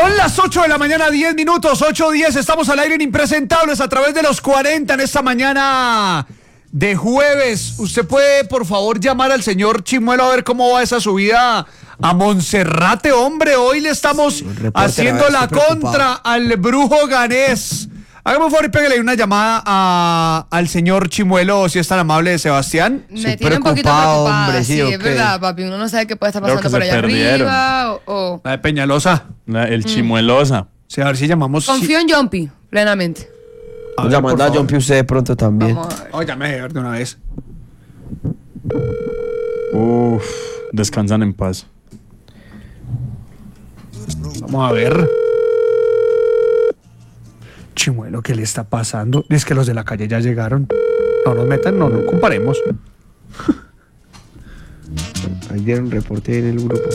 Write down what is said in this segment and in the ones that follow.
Son las 8 de la mañana, 10 minutos, 8:10. Estamos al aire en Impresentables a través de los 40 en esta mañana de jueves. Usted puede, por favor, llamar al señor Chimuelo a ver cómo va esa subida a Monserrate, hombre. Hoy le estamos haciendo la contra al brujo ganés. Hágame un favor y pégale una llamada al señor Chimuelo, si es tan amable, Sebastián. Me tiene un poquito preocupada, hombre, sí, okay. Es verdad, papi. Uno no sabe qué puede estar pasando por allá arriba o... La de Peñalosa. El Chimuelosa. Sí, a ver si llamamos. Confío en Jumpy, plenamente. Llamando a Jumpy usted de pronto también. Vamos a ver. Óyame de una vez. Descansan en paz. Vamos a ver. Chimuelo, ¿qué le está pasando? Es que los de la calle ya llegaron. No nos metan, no comparemos. Ahí dieron reporte en el grupo.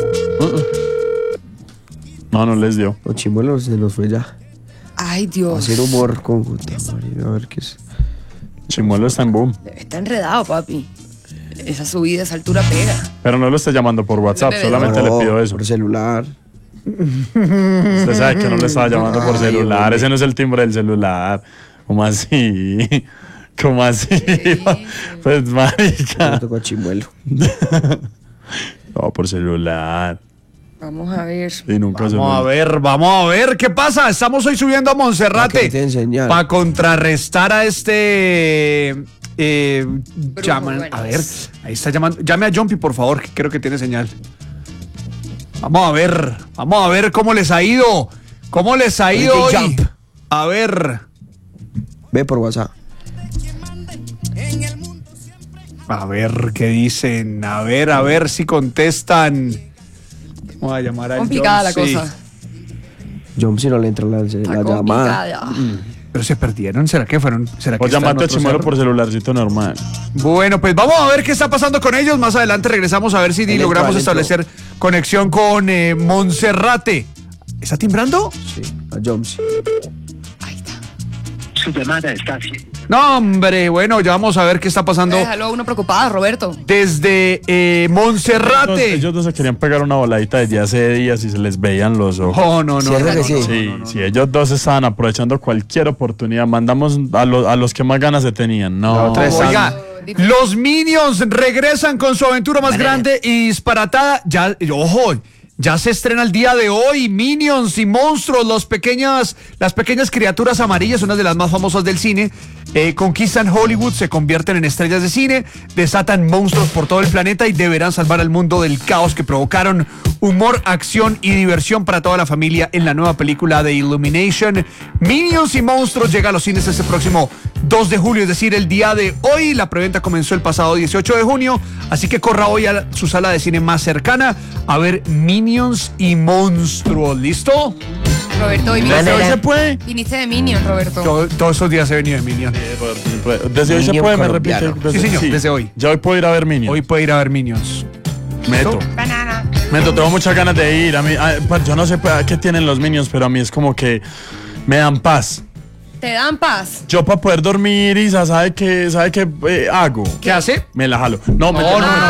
No les dio. Los Chimuelos se nos fue ya. Ay, Dios. Hacer humor con Marina, a ver qué es. Chimuelo está en boom. Está enredado, papi. Esa subida, esa altura pega. Pero no lo está llamando por WhatsApp, solamente le pido eso. Por celular. Usted sabe que no le estaba llamando por celular. Ese no es el timbre del celular. ¿Cómo así? ¿Cómo así? Pues, marica. Me tocó a Chimuelo. No, por celular. Vamos a ver. Y nunca Vamos a ver qué pasa. Estamos hoy subiendo a Monserrate para contrarrestar a este llaman. A ver, ahí está llamando. Llame a Jumpy, por favor, que creo que tiene señal. Vamos a ver cómo les ha ido. ¿Cómo les ha ido hoy? Jump. A ver. Ve por WhatsApp. A ver qué dicen. A ver si contestan. Vamos a llamar a Complicada la John, cosa. Jumpy no le entra la llamada. Pero se perdieron. ¿Será que fueron? ¿Será que O llamate a están Chimuelo otros por celularcito normal. Bueno, pues vamos a ver qué está pasando con ellos. Más adelante regresamos a ver si logramos establecer conexión con Monserrate. ¿Está timbrando? Sí, a Jumpy. Ahí está. Su llamada está así. No, hombre, bueno, ya vamos a ver qué está pasando Déjalo a uno preocupado, Roberto. desde Monserrate. Ellos dos se querían pegar una voladita desde hace días y se les veían los ojos. Oh, no. ¿Cierto que sí? Sí, ellos dos estaban aprovechando cualquier oportunidad. Mandamos a los que más ganas se tenían. No, Oiga, los Minions regresan con su aventura más grande y disparatada. Ya, ojo, ya se estrena el día de hoy. Minions y monstruos, las pequeñas criaturas amarillas, una de las más famosas del cine, conquistan Hollywood, se convierten en estrellas de cine, desatan monstruos por todo el planeta y deberán salvar al mundo del caos que provocaron. Humor, acción y diversión para toda la familia en la nueva película de Illumination. Minions y monstruos llega a los cines este próximo 2 de julio, es decir, el día de hoy. La preventa comenzó el pasado 18 de junio, así que corra hoy a su sala de cine más cercana a ver Minions y monstruos. ¿Listo? Roberto, hoy se puede. viniste de Minion, Roberto. Todos esos días he venido de Minions. Desde hoy se Minion puede, me colombiano. repite. Sí, señor, desde hoy. Ya hoy puedo ir a ver Minions. Hoy puede ir a ver Minions. Meto, tengo muchas ganas de ir. A mí, pues, yo no sé qué tienen los Minions, pero a mí es como que me dan paz. ¿Te dan paz? Yo para poder dormir, Isa, ¿sabe qué hago? ¿Qué hace? Me la jalo. No.